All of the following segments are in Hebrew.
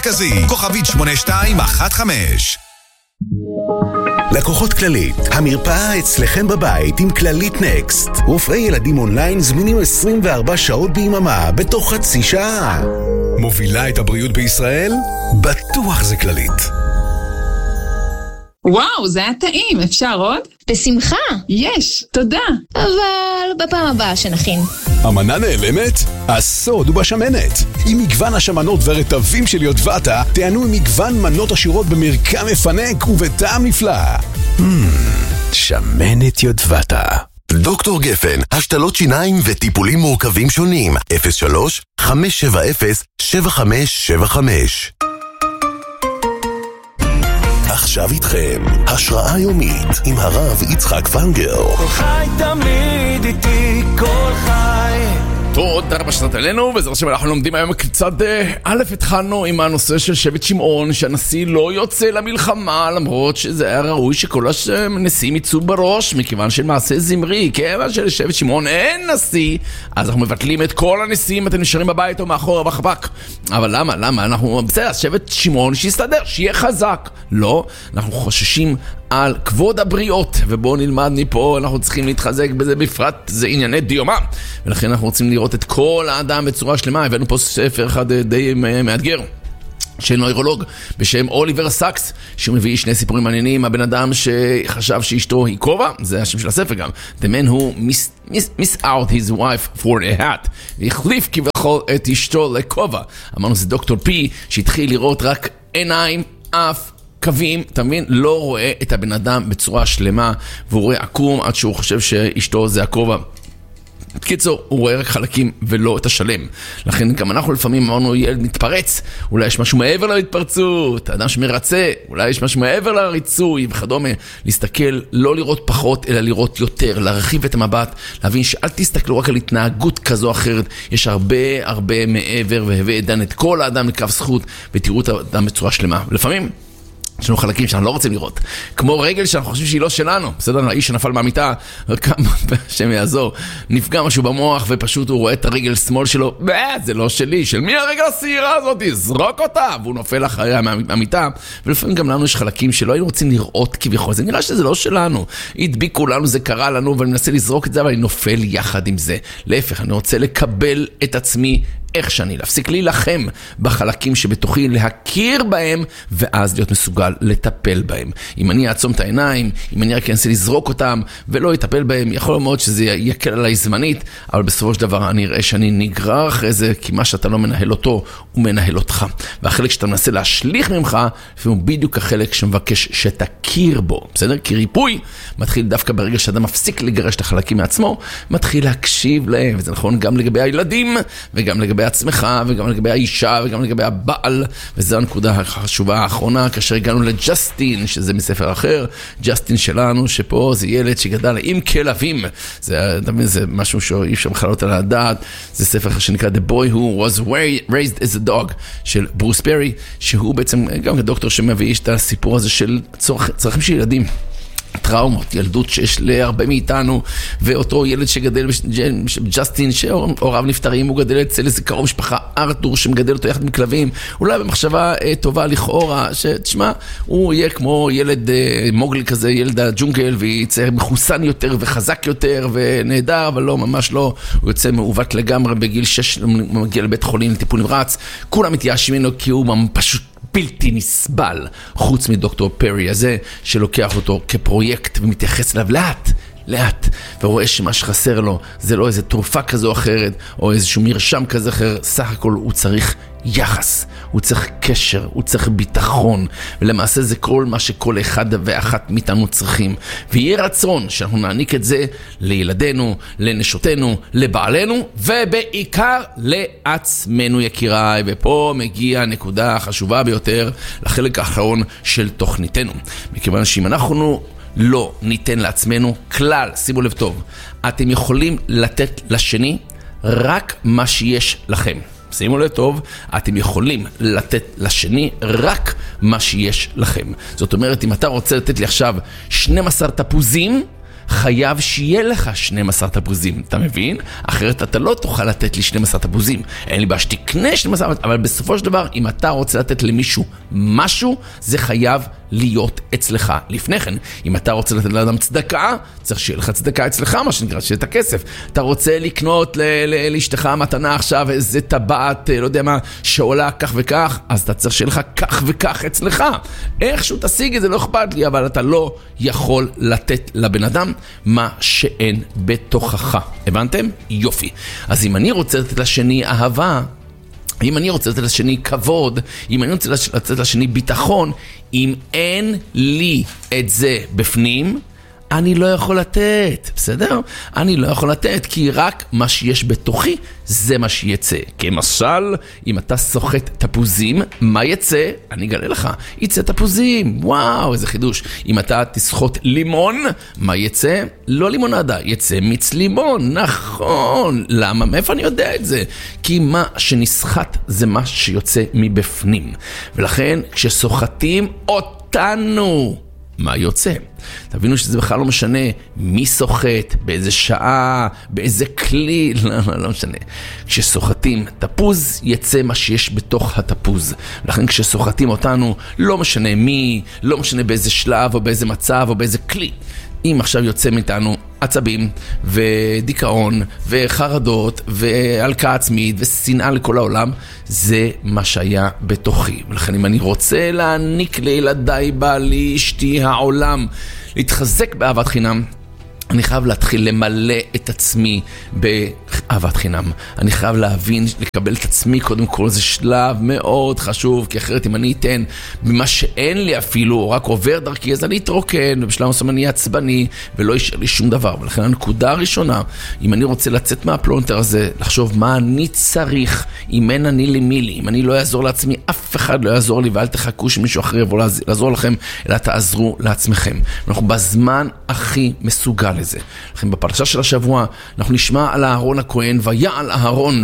כזי, כוכבית 8215. לקוחות כללית, המרפאה אצלכם בבית עם כללית נקסט. רופאי ילדים אונליין זמינים 24 שעות ביממה בתוך חצי שעה. מובילה את הבריאות בישראל? בטוח זה כללית. וואו, זה היה טעים, אפשר עוד? בשמחה. יש, תודה. אבל בפעם הבאה שנכין. המנה נעלמת? הסוד הוא בשמנת. עם מגוון השמנות ורטבים של יודבטה, תענו עם מגוון מנות עשירות במרקם מפנק ובטעם נפלא. שמנת יודבטה. דוקטור גפן, השתלות שיניים וטיפולים מורכבים שונים. 03-570-7575. עכשיו איתכם, השראה יומית עם הרב יצחק ונגר. כל חי תמיד איתי, כל חי. תודה רבה שנת אלינו, בעזרת השם אנחנו לומדים היום קצת א', התחלנו עם הנושא של שבט שמעון, שהנשיא לא יוצא למלחמה, למרות שזה היה ראוי שכל הנשיאים יצאו בראש, מכיוון של מעשה זמרי, כיוון שלשבט שמעון אין נשיא, אז אנחנו מבטלים את כל הנשיאים, אתם נשארים בבית או מאחור בחבק. אבל למה? אנחנו בסדר, שבט שמעון שיסתדר, שיהיה חזק. לא, אנחנו חוששים על כבוד הבריות, ובואו נלמד מפה, אנחנו צריכים להתחזק בזה בפרט, זה ענייני דיומה, ולכן אנחנו רוצים לראות את כל האדם בצורה שלמה. הבאנו פה ספר אחד די מאתגר של נוירולוג בשם אוליבר סאקס, שהוא מביא שני סיפורים מעניינים. הבן אדם שחשב שאשתו היא כובע, זה השם של הספר גם, The man who missed out his wife for a hat, והחליף כביכול את אשתו לכובע. אמרנו זה דוקטור פי שהתחיל לראות רק עיניים, אף, קווים, אתה מבין? לא רואה את הבן אדם בצורה שלמה, והוא רואה עקום עד שהוא חושב שאשתו זה הכובע. בקיצור, הוא רואה רק חלקים ולא את השלם. לכן גם אנחנו לפעמים אמרנו, ילד מתפרץ, אולי יש משהו מעבר להתפרצות, האדם שמרצה, אולי יש משהו מעבר לריצוי וכדומה. להסתכל, לא לראות פחות, אלא לראות יותר, להרחיב את המבט, להבין שאל תסתכלו רק על התנהגות כזו או אחרת, יש הרבה מעבר, והביא דן את כל האדם לקו זכות, ותראו את האדם בצורה שלמה. ולפעמים יש לנו חלקים שאנחנו לא רוצים לראות, כמו רגל שאנחנו חושבים שהיא לא שלנו. בסדר, האיש שנפל מהמיטה, כמה שם יעזור, נפגע משהו במוח ופשוט הוא רואה את הרגל שמאל שלו, זה לא שלי, של מי הרגל הסעירה הזאת? זרוק אותה, והוא נופל אחריה מהמיטה. ולפעמים גם לנו יש חלקים שלא היינו רוצים לראות כביכול, זה נראה שזה לא שלנו, הדביקו לנו, זה קרה לנו, ואני מנסה לזרוק את זה, אבל אני נופל יחד עם זה. להפך, אני רוצה לקבל את עצמי איך שאני, להפסיק להילחם בחלקים שבתוכי, להכיר בהם, ואז להיות מסוגל לטפל בהם. אם אני אעצום את העיניים, אם אני רק אנסה לזרוק אותם, ולא יטפל בהם, יכול מאוד שזה יקל עליי זמנית, אבל בסופו של דבר אני אראה שאני נגרר אחרי זה, כי מה שאתה לא מנהל אותו, הוא מנהל אותך. והחלק שאתה מנסה להשליך ממך, הוא בדיוק החלק שמבקש שתכיר בו. בסדר? כי ריפוי מתחיל דווקא ברגע שאדם מפסיק לגרש את החלקים מעצמו, מתחיל להקשיב להם, וזה נכון גם לגבי הילדים, וגם לגבי עצמך, וגם לגבי האישה, וגם לגבי הבעל. וזו הנקודה החשובה האחרונה, כאשר הגענו לג'סטין, שזה מספר אחר, ג'סטין שלנו, שפה זה ילד שגדל עם כלבים. זה משהו שאי אפשר בכללות על הדעת. זה ספר שנקרא The Boy Who Was Raised as a Dog, של ברוס פרי, שהוא בעצם גם כדוקטור שמביא את הסיפור הזה של צרכים של ילדים. טראומות, ילדות שיש להרבה מאיתנו, ואותו ילד שגדל ג'סטין, שהוריו נפטרים, הוא גדל אצל איזה קרוב משפחה ארתור, שמגדל אותו יחד עם כלבים, אולי במחשבה טובה לכאורה, שתשמע, הוא יהיה כמו ילד מוגלי כזה, ילד הג'ונגל, ויצא מחוסן יותר וחזק יותר ונהדר, אבל לא, ממש לא, הוא יוצא מעוות לגמרי, בגיל 6 הוא מגיע לבית חולים לטיפול נמרץ, כולם מתייאשים ממנו כי הוא פשוט בלתי נסבל, חוץ מדוקטור פרי הזה, שלוקח אותו כפרויקט ומתייחס אליו לאט, ורואה שמה שחסר לו זה לא איזו תרופה כזו או אחרת, או איזשהו מרשם כזה אחר, סך הכל הוא צריך יחס, הוא צריך קשר, הוא צריך ביטחון, ולמעשה זה כל מה שכל אחד ואחת מאיתנו צריכים, ויהיה רצון שאנחנו נעניק את זה לילדינו, לנשותינו, לבעלנו, ובעיקר לעצמנו יקיריי. ופה מגיעה הנקודה החשובה ביותר לחלק האחרון של תוכניתנו, מכיוון שאם אנחנו לא ניתן לעצמנו כלל, שימו לב טוב, אתם יכולים לתת לשני רק מה שיש לכם. שימו לב טוב, אתם יכולים לתת לשני רק מה שיש לכם. זאת אומרת, אם אתה רוצה לתת לי עכשיו 12 תפוזים, חייב שיהיה לך 12 תפוזים, אתה מבין? אחרת אתה לא תוכל לתת לי 12 תפוזים. אין לי בעיה שתקנה 12, אבל בסופו של דבר, אם אתה רוצה לתת למישהו משהו, זה חייב להיות אצלך. לפני כן, אם אתה רוצה לתת לאדם צדקה, צריך שיהיה לך צדקה אצלך, מה שנקרא, שיהיה את הכסף. אתה רוצה לקנות לאשתך מתנה עכשיו איזה טבעת, לא יודע מה, שעולה כך וכך, אז אתה צריך שיהיה לך כך וכך אצלך. איכשהו תשיג את זה, לא אכפת לי, אבל אתה לא יכול לתת לבן אדם מה שאין בתוכך. הבנתם? יופי. אז אם אני רוצה לתת לשני אהבה, אם אני רוצה לתת לשני כבוד, אם אני רוצה לתת לשני ביטחון, אם אין לי את זה בפנים, אני לא יכול לתת, בסדר? אני לא יכול לתת, כי רק מה שיש בתוכי, זה מה שיצא. כמשל, אם אתה סוחט תפוזים, מה יצא? אני אגלה לך, יצא תפוזים, וואו, איזה חידוש. אם אתה תסחוט לימון, מה יצא? לא לימונדה, יצא מיץ לימון, נכון. למה? מאיפה אני יודע את זה? כי מה שנסחט זה מה שיוצא מבפנים. ולכן, כשסוחטים אותנו, מה יוצא? תבינו שזה בכלל לא משנה מי סוחט, באיזה שעה, באיזה כלי, לא משנה. כשסוחטים תפוז, יצא מה שיש בתוך התפוז. לכן כשסוחטים אותנו, לא משנה מי, לא משנה באיזה שלב או באיזה מצב או באיזה כלי. אם עכשיו יוצא מאיתנו עצבים ודיכאון וחרדות והלקאה עצמית ושנאה לכל העולם, זה מה שהיה בתוכי. ולכן אם אני רוצה להעניק לילדיי, בעלי, אשתי, העולם, להתחזק באהבת חינם, אני חייב להתחיל למלא את עצמי באהבת חינם. אני חייב להבין, לקבל את עצמי קודם כל, זה שלב מאוד חשוב, כי אחרת אם אני אתן במה שאין לי אפילו, או רק עובר דרכי, אז אני אתרוקן, ובשלב מסוים אני עצבני, ולא יישאר לי שום דבר. ולכן הנקודה הראשונה, אם אני רוצה לצאת מהפלונטר הזה, לחשוב מה אני צריך, אם אין אני למי לי, אם אני לא אעזור לעצמי, אף אחד לא יעזור לי, ואל תחכו שמישהו אחר יבוא לעזור לכם, אלא תעזרו לעצמכם. אנחנו בזמן הכי מסוגל לזה. לכן בפרשה של השבוע אנחנו נשמע על אהרון הכהן, ויעל אהרון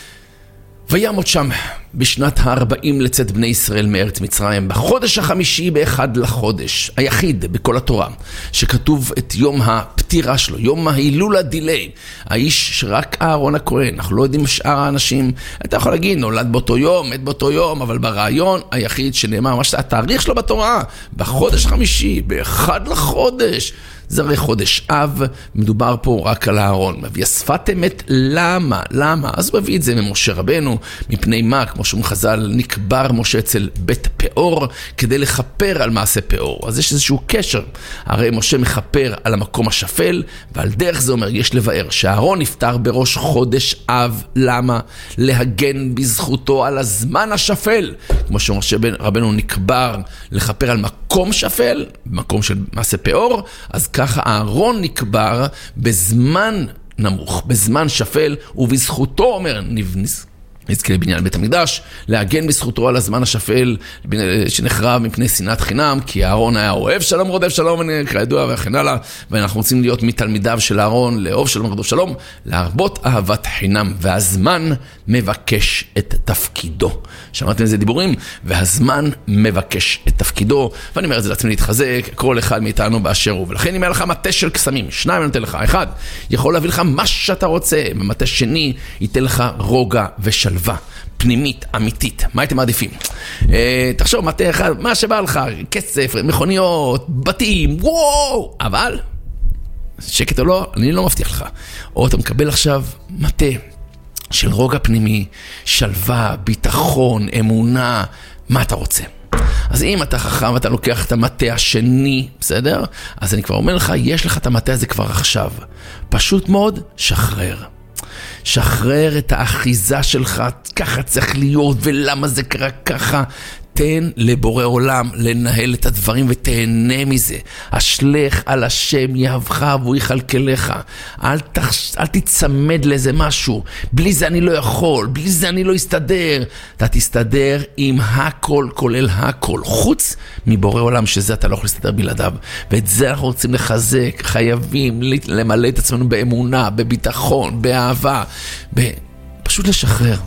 וימות שם בשנת ה-40 לצאת בני ישראל מארץ מצרים, בחודש החמישי באחד לחודש, היחיד בכל התורה שכתוב את יום הפטירה שלו, יום ההילולה דילי, האיש שרק אהרון הכהן, אנחנו לא יודעים שאר האנשים, אתה יכול להגיד נולד באותו יום, מת באותו יום, אבל ברעיון היחיד שנאמר ממש התאריך שלו בתורה, בחודש החמישי באחד לחודש, זה הרי חודש אב, מדובר פה רק על אהרון. מביא שפת אמת, למה? אז הוא מביא את זה ממשה רבנו, מפני מה, כמו שאומרים חז"ל, נקבר משה אצל בית פאור, כדי לכפר על מעשה פאור. אז יש איזשהו קשר. הרי משה מכפר על המקום השפל, ועל דרך זה אומר, יש לבאר, שאהרון נפטר בראש חודש אב, למה? להגן בזכותו על הזמן השפל. כמו שמשה רבנו נקבר לכפר על מקום שפל, מקום של מעשה פאור, אז ככה אהרון נקבר בזמן נמוך, בזמן שפל, ובזכותו אומר נזכה לבניין בית המקדש, להגן בזכותו על הזמן השפל שנחרב מפני שנאת חינם, כי אהרון היה אוהב שלום רודף שלום, כידוע וכן הלאה, ואנחנו רוצים להיות מתלמידיו של אהרון, לאהוב שלום רודף שלום, להרבות אהבת חינם, והזמן מבקש את תפקידו. שמעתם איזה דיבורים? והזמן מבקש את תפקידו, ואני אומר את זה לעצמי להתחזק, כל אחד מאיתנו באשר הוא. ולכן אם היה לך מטה של קסמים, שניים אני נותן לך, אחד יכול להביא לך מה שאתה רוצה, ומטה שני ייתן לך רוגע ושלווה פנימית, אמיתית. מה הייתם מעדיפים? תחשוב, מטה אחד, מה שבא לך, כסף, מכוניות, בתים, וואו! אבל, שקט או לא, אני לא מבטיח לך. או אתה מקבל עכשיו מטה של רוגע פנימי, שלווה, ביטחון, אמונה, מה אתה רוצה? אז אם אתה חכם ואתה לוקח את המטה השני, בסדר? אז אני כבר אומר לך, יש לך את המטה הזה כבר עכשיו. פשוט מאוד, שחרר. שחרר את האחיזה שלך, ככה צריך להיות, ולמה זה קרה ככה. תן לבורא עולם לנהל את הדברים ותהנה מזה. אשלך על השם יהבך והוא יכלכלך. אל תצמד לזה משהו. בלי זה אני לא יכול, בלי זה אני לא אסתדר. אתה תסתדר עם הכל, כולל הכל. חוץ מבורא עולם שזה אתה לא יכול להסתדר בלעדיו. ואת זה אנחנו רוצים לחזק. חייבים למלא את עצמנו באמונה, בביטחון, באהבה. פשוט לשחרר.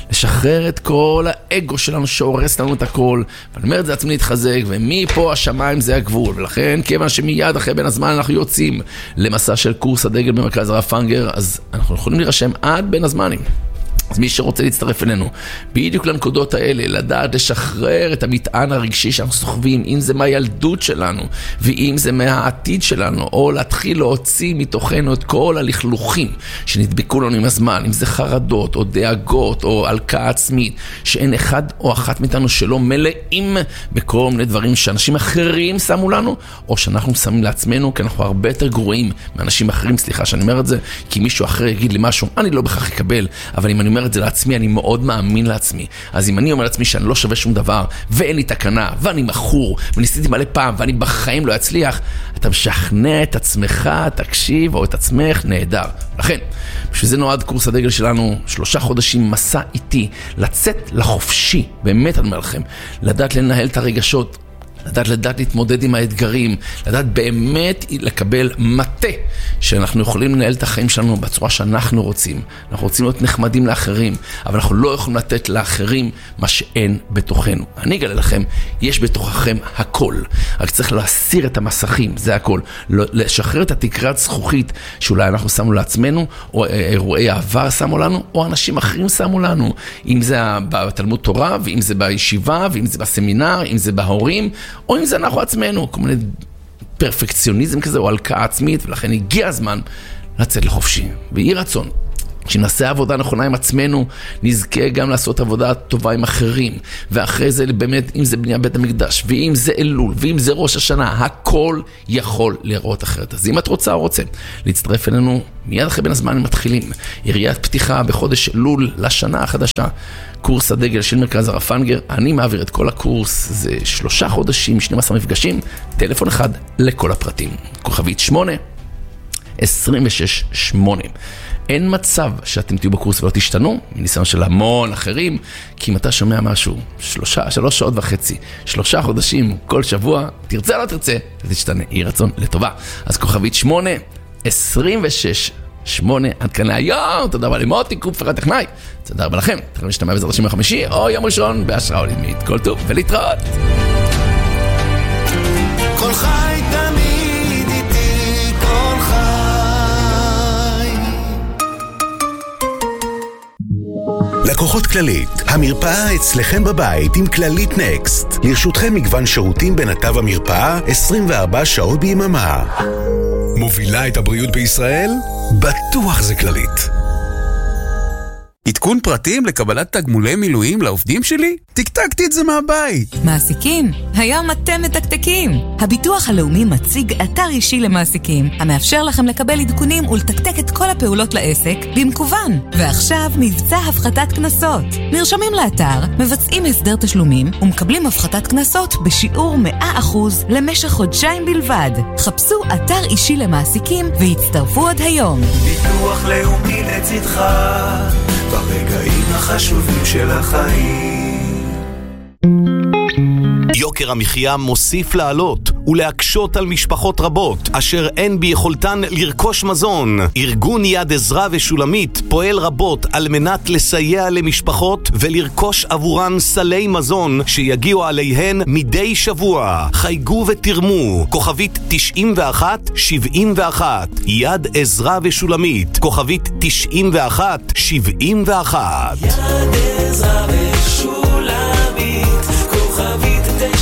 לשחרר את כל האגו שלנו שהורס לנו את הכל, ואני אומר את זה עצמי להתחזק, ומפה השמיים זה הגבול, ולכן כיוון שמיד אחרי בין הזמן אנחנו יוצאים למסע של קורס הדגל במרכז הרב פנגר, אז אנחנו יכולים להירשם עד בין הזמנים. אז מי שרוצה להצטרף אלינו, בדיוק לנקודות האלה, לדעת לשחרר את המטען הרגשי שאנחנו סוחבים, אם זה מהילדות שלנו, ואם זה מהעתיד שלנו, או להתחיל להוציא מתוכנו את כל הלכלוכים שנדבקו לנו עם הזמן, אם זה חרדות, או דאגות, או הלקאה עצמית, שאין אחד או אחת מאיתנו שלא מלאים בכל מיני דברים שאנשים אחרים שמו לנו, או שאנחנו שמים לעצמנו, כי אנחנו הרבה יותר גרועים מאנשים אחרים, סליחה שאני אומר את זה, כי מישהו אחר יגיד לי משהו, אני לא בכך אקבל, אבל אם אני אומר את זה לעצמי, אני מאוד מאמין לעצמי. אז אם אני אומר לעצמי שאני לא שווה שום דבר, ואין לי תקנה, ואני מחור, וניסיתי מלא פעם, ואני בחיים לא אצליח, אתה משכנע את עצמך, תקשיב, או את עצמך, נהדר. לכן, בשביל זה נועד קורס הדגל שלנו, 3 חודשים מסע איתי, לצאת לחופשי, באמת אני אומר לכם, לדעת לנהל את הרגשות, לדעת להתמודד עם האתגרים, לדעת באמת לקבל מטה שאנחנו יכולים לנהל את החיים שלנו בצורה שאנחנו רוצים. אנחנו רוצים להיות נחמדים לאחרים, אבל אנחנו לא יכולים לתת לאחרים מה שאין בתוכנו. אני אגלה לכם, יש בתוככם הכל. רק צריך להסיר את המסכים, זה הכל. לשחרר את התקרת זכוכית שאולי אנחנו שמו לעצמנו, או אירועי העבר שמו לנו, או אנשים אחרים שמו לנו. אם זה בתלמוד תורה, ואם זה בישיבה, ואם זה בסמינר, אם זה בהורים, או אם זה אנחנו עצמנו, כל מיני פרפקציוניזם כזה, או הלקאה עצמית, ולכן הגיע הזמן לצאת לחופשי. ויהי רצון, שנעשה עבודה נכונה עם עצמנו, נזכה גם לעשות עבודה טובה עם אחרים, ואחרי זה באמת, אם זה בנייה בית המקדש, ואם זה אלול, ואם זה ראש השנה, הכל יכול לראות אחרת. אז אם את רוצה או רוצה להצטרף אלינו, מיד אחרי בין הזמן מתחילים יריית פתיחה בחודש אלול לשנה החדשה, קורס הדגל של מרכז הרב פנגר. אני מעביר את כל הקורס, זה 3 חודשים, 12 מפגשים, טלפון אחד לכל הפרטים, כוכבית 826 אין מצב שאתם תהיו בקורס ולא תשתנו, מניסיון של המון אחרים, כי אם אתה שומע משהו, 3 שעות וחצי, 3 חודשים, כל שבוע, תרצה לא תרצה, תשתנה, יהי רצון לטובה. אז כוכבית 826 עד כאן להיום, תודה רבה למוטי קופר הטכנאי, תודה רבה לכם, תכף נשתמע בעזרת השם החמישי או יום ראשון בהשראה עולמית. כל טוב ולהתראות. כל חי תמיד איתי, כל חי. לקוחות כללית, המרפאה אצלכם בבית עם כללית נקסט. לרשותכם מגוון שירותים בנתיב המרפאה 24 שעות ביממה. מובילה את הבריאות בישראל? בטוח זה כללית. עדכון פרטים לקבלת תגמולי מילואים לעובדים שלי? תקתקתי את זה מהבית. מעסיקים, היום אתם מתקתקים. הביטוח הלאומי מציג אתר אישי למעסיקים, המאפשר לכם לקבל עדכונים ולתקתק את כל הפעולות לעסק במקוון. ועכשיו מבצע הפחתת כנסות. נרשמים לאתר, מבצעים הסדר תשלומים ומקבלים הפחתת כנסות בשיעור 100% למשך חודשיים בלבד. חפשו אתר אישי למעסיקים והצטרפו עד היום. ביטוח לאומי לצדך ברגעים החשובים של החיים. יוקר המחיה מוסיף לעלות ולהקשות על משפחות רבות אשר אין ביכולתן לרכוש מזון. ארגון יד עזרא ושולמית פועל רבות על מנת לסייע למשפחות ולרכוש עבורן סלי מזון שיגיעו עליהן מדי שבוע. חייגו ותרמו, כוכבית 9171. יד עזרא ושולמית, כוכבית 9171. יד עזרא ושולמית, כוכבית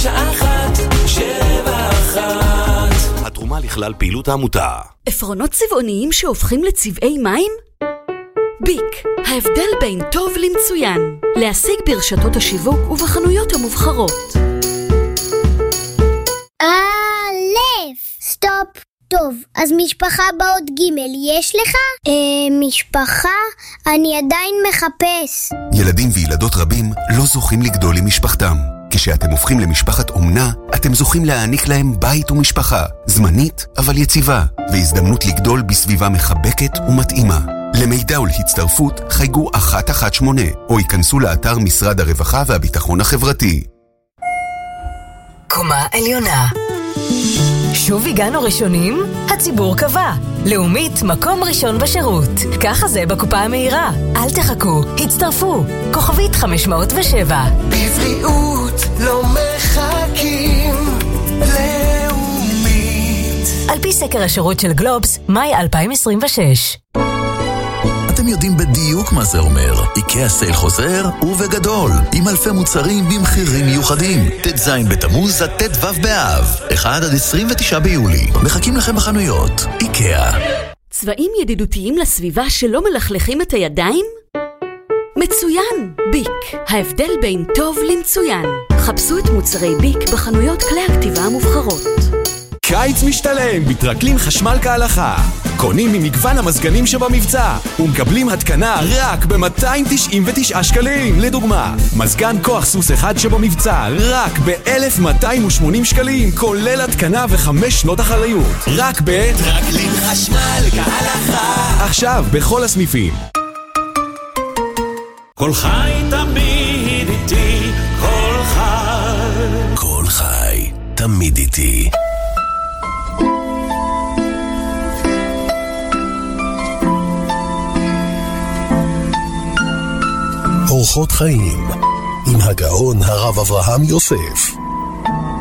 9171. התרומה לכלל פעילות העמותה. עפרונות צבעוניים שהופכים לצבעי מים? ביק, ההבדל בין טוב למצוין. להשיג ברשתות השיווק ובחנויות המובחרות. סטופ. טוב, אז משפחה באות ג' יש לך? משפחה? אני עדיין מחפש. ילדים וילדות רבים לא זוכים לגדול עם משפחתם. כשאתם הופכים למשפחת אומנה, אתם זוכים להעניק להם בית ומשפחה, זמנית אבל יציבה, והזדמנות לגדול בסביבה מחבקת ומתאימה. למידע ולהצטרפות חייגו 118 או ייכנסו לאתר משרד הרווחה והביטחון החברתי. קומה עליונה, שוב הגענו ראשונים? הציבור קבע. לאומית מקום ראשון בשירות. ככה זה בקופה המהירה. אל תחכו, הצטרפו. כוכבית 507. בבריאות לא מחכים. לאומית. על פי סקר השירות של גלובס, מאי 2026. אתם יודעים בדיוק מה זה אומר. איקאה סייל חוזר ובגדול, עם אלפי מוצרים במחירים מיוחדים. ט"ז בתמוז עד ט"ו באב, 1 עד 29 ביולי. מחכים לכם בחנויות. איקאה. צבעים ידידותיים לסביבה שלא מלכלכים את הידיים? מצוין! ביק. ההבדל בין טוב למצוין. חפשו את מוצרי ביק בחנויות כלי הכתיבה המובחרות. קיץ משתלם בטרקלין חשמל כהלכה. קונים ממגוון המזגנים שבמבצע ומקבלים התקנה רק ב-299 שקלים. לדוגמה, מזגן כוח סוס אחד שבמבצע רק ב-1,280 שקלים, כולל התקנה ו5 שנות אחריות. רק טרקלין חשמל כהלכה. עכשיו בכל הסניפים. כל חי תמיד איתי, כל חי. כל חי תמיד איתי. אורחות חיים עם הגאון הרב אברהם יוסף.